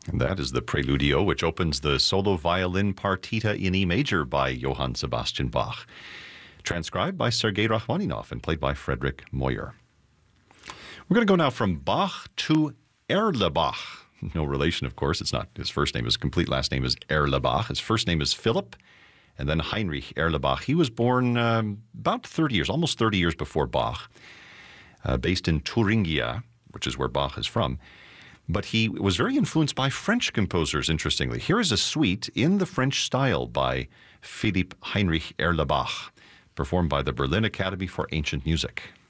And that is the Preludio, which opens the solo violin partita in E major by Johann Sebastian Bach, transcribed by Sergei Rachmaninoff and played by Frederick Moyer. We're going to go now from Bach to Erlebach. No relation, of course. It's not his first name. His complete last name is Erlebach. His first name is Philip, and then Heinrich Erlebach. He was born about 30 years, almost 30 years before Bach, based in Thuringia, which is where Bach is from. But he was very influenced by French composers, interestingly. Here is a suite in the French style by Philipp Heinrich Erlebach, performed by the Berlin Academy for Ancient Music.